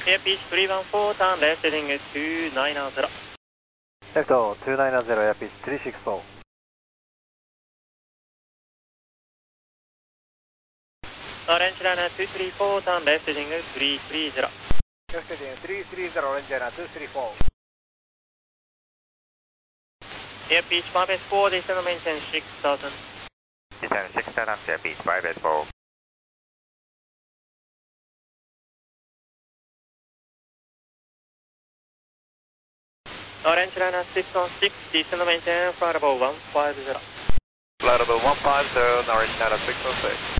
Airpeach 314, turn left heading 290. Left 290, Airpeach 364. Orange liner 234, turn left heading 330. Left heading 330, Orange liner 234. Airpeach 584, descend maintain 6000. Descend 6000, Airpeach 584. Orange liner 616, descend maintain flight level 150. Flight level 150, Orange liner 606.